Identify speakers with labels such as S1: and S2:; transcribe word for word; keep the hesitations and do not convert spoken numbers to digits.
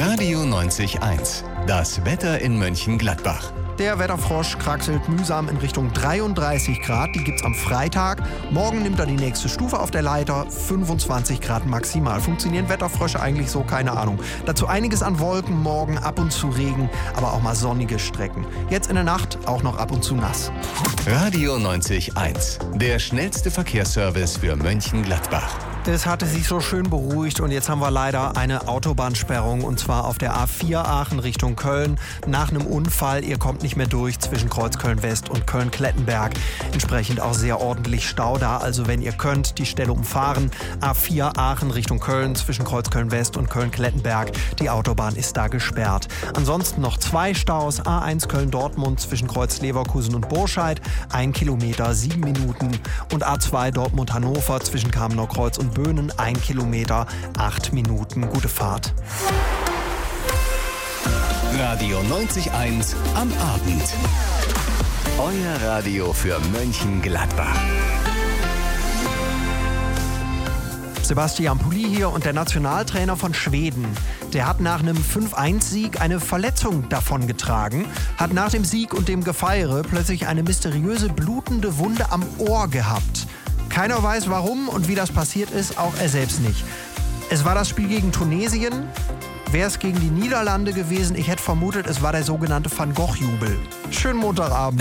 S1: Radio neunzig eins. Das Wetter in Mönchengladbach.
S2: Der Wetterfrosch kraxelt mühsam in Richtung dreiunddreißig Grad. Die gibt's am Freitag. Morgen nimmt er die nächste Stufe auf der Leiter. fünfundzwanzig Grad maximal. Funktionieren Wetterfrösche eigentlich so? Keine Ahnung. Dazu einiges an Wolken, morgen ab und zu Regen, aber auch mal sonnige Strecken. Jetzt in der Nacht auch noch ab und zu nass.
S1: Radio neunzig eins. Der schnellste Verkehrsservice für Mönchengladbach.
S2: Es hatte sich so schön beruhigt und jetzt haben wir leider eine Autobahnsperrung und zwar auf der A vier Aachen Richtung Köln. Nach einem Unfall, ihr kommt nicht mehr durch zwischen Kreuzköln-West und Köln-Klettenberg. Entsprechend auch sehr ordentlich Stau da, also wenn ihr könnt, die Stelle umfahren. A vier Aachen Richtung Köln zwischen Kreuzköln-West und Köln-Klettenberg. Die Autobahn ist da gesperrt. Ansonsten noch zwei Staus. A eins Köln-Dortmund zwischen Kreuz-Leverkusen und Burscheid. Ein Kilometer, sieben Minuten. Und A zwei Dortmund-Hannover zwischen Kamenau-Kreuz und Böhnen, ein Kilometer, acht Minuten. Gute Fahrt.
S1: Radio neunzig eins am Abend. Euer Radio für Mönchengladbach.
S2: Sebastian Pulli hier und der Nationaltrainer von Schweden. Der hat nach einem fünf eins Sieg eine Verletzung davongetragen, hat nach dem Sieg und dem Gefeiere plötzlich eine mysteriöse blutende Wunde am Ohr gehabt. Keiner weiß warum und wie das passiert ist, auch er selbst nicht. Es war das Spiel gegen Tunesien. Wäre es gegen die Niederlande gewesen, ich hätte vermutet, es war der sogenannte Van Gogh-Jubel. Schönen Montagabend.